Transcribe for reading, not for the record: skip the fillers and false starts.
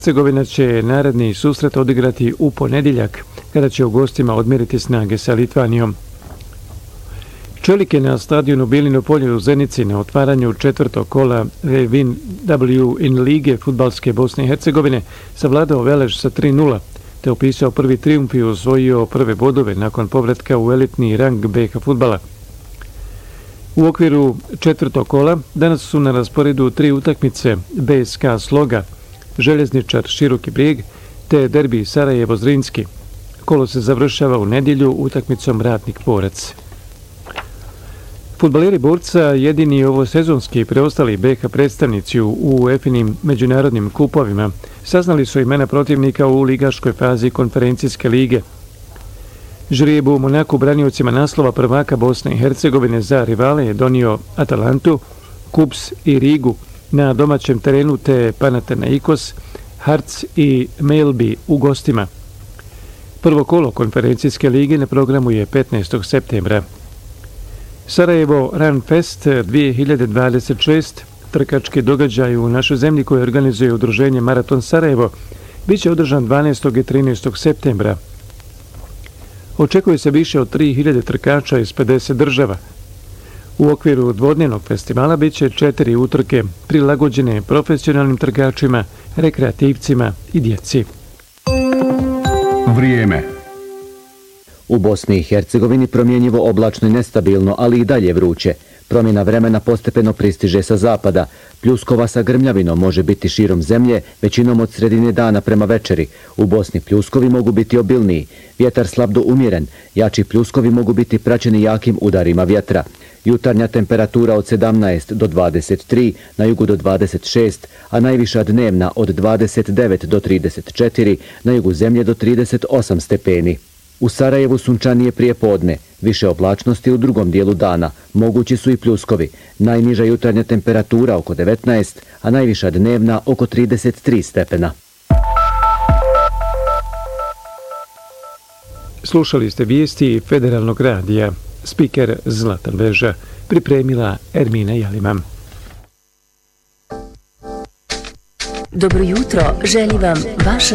Hercegovina će naredni susret odigrati u ponedjeljak, kada će u gostima odmjeriti snage sa Litvanijom. Čelik je na stadionu Bilino polje u Zenici na otvaranju četvrtog kola WIN lige fudbalske Bosne i Hercegovine savladao Velež sa 3:0, te upisao prvi trijumf i osvojio prve bodove nakon povratka u elitni rang BiH fudbala. U okviru četvrtog kola danas su na rasporedu 3 utakmice BSK Sloga, Željezničar Široki Brijeg te derbi Sarajevo-Zrinski. Kolo se završava u nedjelju utakmicom Ratnik-Borac. Fudbaleri Borca, jedini ovosezonski preostali BiH predstavnici u UEFA-inim međunarodnim kupovima, saznali su imena protivnika u ligaškoj fazi konferencijske lige. Žrijeb u Monaku braniocima naslova prvaka Bosne i Hercegovine za rivale je donio Atalantu, Kups i Rigu na domaćem terenu te Panathinaikos, Harc i Melbi u gostima. Prvo kolo konferencijske lige na programu je 15. septembra. Sarajevo Run Fest 2026, trkački događaj u našoj zemlji koji organizuje udruženje Maraton Sarajevo, bit će održan 12. i 13. septembra. Očekuje se više od 3000 trkača iz 50 država. U okviru dvodnevnog festivala bit će 4 utrke prilagođene profesionalnim trkačima, rekreativcima i djeci. Vrijeme. U Bosni i Hercegovini promjenjivo oblačno i nestabilno, ali i dalje vruće. Promjena vremena postepeno pristiže sa zapada. Pljuskova sa grmljavinom može biti širom zemlje, većinom od sredine dana prema večeri. U Bosni pljuskovi mogu biti obilniji. Vjetar slab do umjeren. Jači pljuskovi mogu biti praćeni jakim udarima vjetra. Jutarnja temperatura od 17 do 23, na jugu do 26, a najviša dnevna od 29 do 34, na jugu zemlje do 38 stepeni. U Sarajevu sunčanije prije podne, više oblačnosti u drugom dijelu dana, mogući su i pljuskovi. Najniža jutarnja temperatura oko 19, a najviša dnevna oko 33 stepena. Slušali ste vijesti Federalnog radija. Spiker Zlatan Veža, pripremila Ermina Jalima. Dobro jutro, želi vam vaša